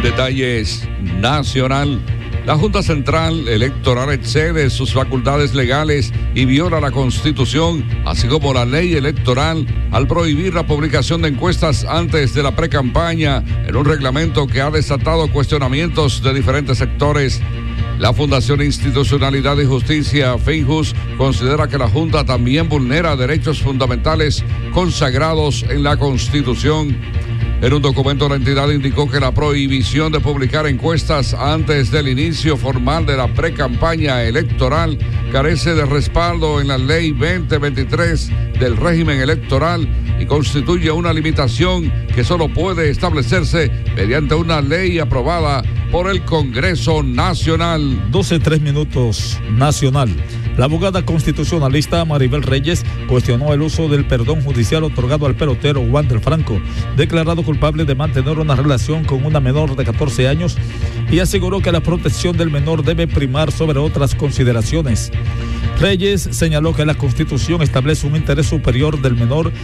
Detalles nacional. La Junta Central Electoral excede sus facultades legales y viola la Constitución, así como la ley electoral, al prohibir la publicación de encuestas antes de la precampaña en un reglamento que ha desatado cuestionamientos de diferentes sectores. La Fundación Institucionalidad y Justicia, FINJUS, considera que la Junta también vulnera derechos fundamentales consagrados en la Constitución. En un documento, la entidad indicó que la prohibición de publicar encuestas antes del inicio formal de la precampaña electoral carece de respaldo en la Ley 2023 del régimen electoral y constituye una limitación que solo puede establecerse mediante una ley aprobada por el Congreso Nacional. 12:03 nacional. La abogada constitucionalista Maribel Reyes cuestionó el uso del perdón judicial otorgado al pelotero Wander Franco, declarado culpable de mantener una relación con una menor de 14 años, y aseguró que la protección del menor debe primar sobre otras consideraciones. Reyes señaló que la Constitución establece un interés superior del menor